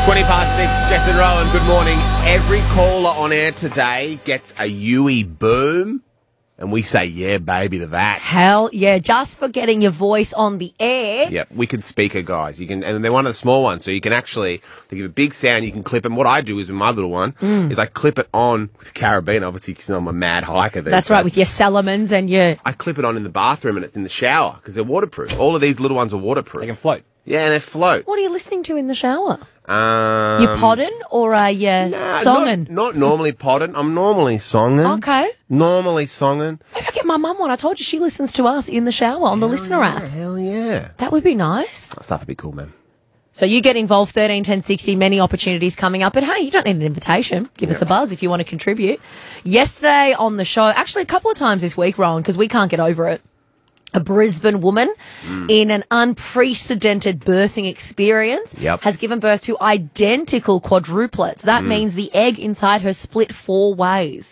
20 past 6, Jess and Rowan, good morning. Every caller on air today gets a Yui boom, and we say, yeah, baby, to that. Hell yeah, just for getting your voice on the air. Yep, we can speaker, guys. You can, and they're one of the small ones, so you can actually, they give a big sound, you can clip them. What I do is with my little one, is I clip it on with the carabiner, obviously, because I'm a mad hiker these That's days. right, with your Salamans and your... I clip it on in the bathroom and it's in the shower, because they're waterproof. All of these little ones are waterproof. They can float. Yeah, and they float. What are you listening to in the shower? You You podding or are you songing? Not normally podding. I'm normally songing. Okay. Normally songing. Maybe I'll get my mum one. I told you she listens to us in the shower on the listener app. Hell yeah. That would be nice. That stuff would be cool, man. So you get involved, 13 10 60, many opportunities coming up. But hey, you don't need an invitation. Give us a buzz if you want to contribute. Yesterday on the show, actually a couple of times this week, Rowan, because we can't get over it. A Brisbane woman in an unprecedented birthing experience has given birth to identical quadruplets. That means the egg inside her split 4 ways.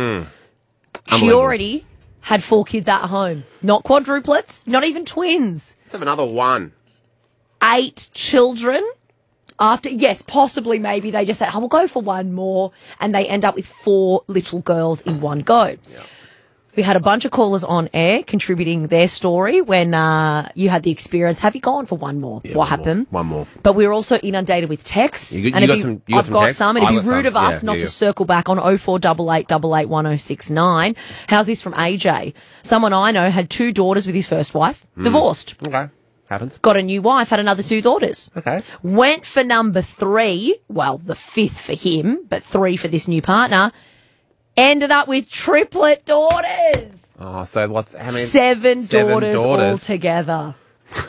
She already had 4 kids at home. Not quadruplets, not even twins. Let's have another one. 8 children. After, yes, possibly maybe they just said, we'll go for one more. And they end up with 4 little girls in one go. Yep. We had a bunch of callers on air contributing their story when you had the experience. Have you gone for one more? Yeah, what happened? One more. But we were also inundated with texts. I've got some. It'd be rude of us not to circle back on 0488 88 1069. How's this from AJ? Someone I know had 2 daughters with his first wife, divorced. Okay. Happens. Got a new wife, had another 2 daughters. Okay. Went for number 3, well, the 5th for him, but 3 for this new partner. Ended up with triplet daughters. Oh, so what's how many? 7 daughters altogether.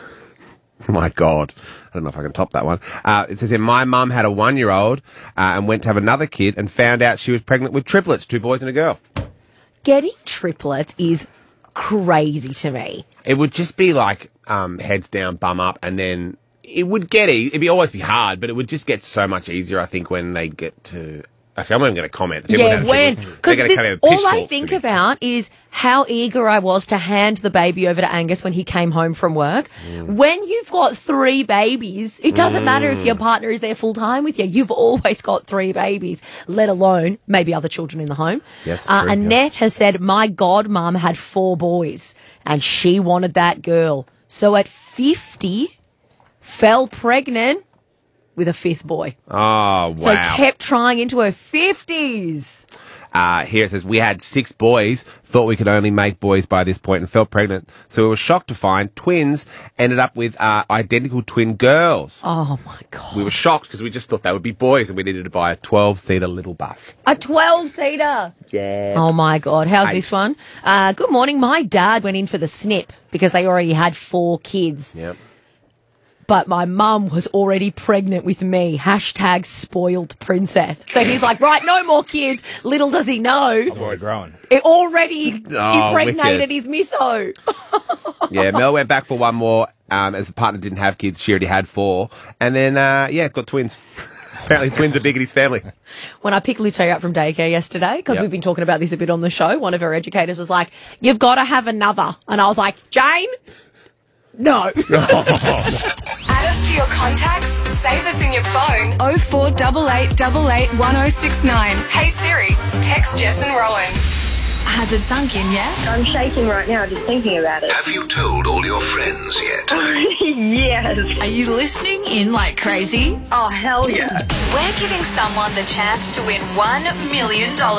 My God. I don't know if I can top that one. It says here, my mum had a 1-year-old and went to have another kid and found out she was pregnant with triplets, 2 boys and a girl. Getting triplets is crazy to me. It would just be like heads down, bum up, and then it would get it'd always be hard, but it would just get so much easier, I think, when they get to... Actually, I'm not even going to comment. Because all I think about is how eager I was to hand the baby over to Angus when he came home from work. When you've got 3 babies, it doesn't matter if your partner is there full time with you. You've always got 3 babies, let alone maybe other children in the home. Yes, Annette has said, my godmum had 4 boys and she wanted that girl. So at 50, fell pregnant with a 5th boy. Oh, wow. So kept trying into her 50s. Here it says, we had 6 boys, thought we could only make boys by this point and felt pregnant. So we were shocked to find twins ended up with identical twin girls. Oh, my God. We were shocked because we just thought they would be boys and we needed to buy a 12-seater little bus. A 12-seater? Yeah. Oh, my God. How's this one? Good morning. My dad went in for the snip because they already had 4 kids. Yep. But my mum was already pregnant with me. # spoiled princess. So he's like, right, no more kids. Little does he know. I'm already growing. It already impregnated his misso. Yeah, Mel went back for one more as the partner didn't have kids. She already had 4. And then, got twins. Apparently twins are big in his family. When I picked Lucia up from daycare yesterday, because we've been talking about this a bit on the show, one of her educators was like, you've got to have another. And I was like, Jane... No. Add us to your contacts, save us in your phone. 0488 88 1069. Hey Siri, text Jess and Rowan. Has it sunk in yet? I'm shaking right now just thinking about it. Have you told all your friends yet? Yes. Are you listening in like crazy? Oh, hell yeah. We're giving someone the chance to win $1 million.